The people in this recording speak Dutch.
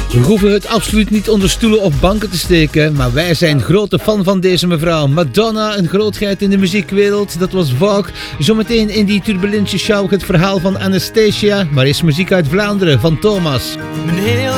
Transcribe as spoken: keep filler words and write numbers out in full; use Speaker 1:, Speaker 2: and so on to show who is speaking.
Speaker 1: We hoeven het absoluut niet onder stoelen of banken te steken, maar wij zijn grote fan van deze mevrouw. Madonna, een grootheid in de muziekwereld, dat was Vogue. Zometeen in die turbulentje show het verhaal van Anastasia, maar is muziek uit Vlaanderen van Thomas.
Speaker 2: Meneer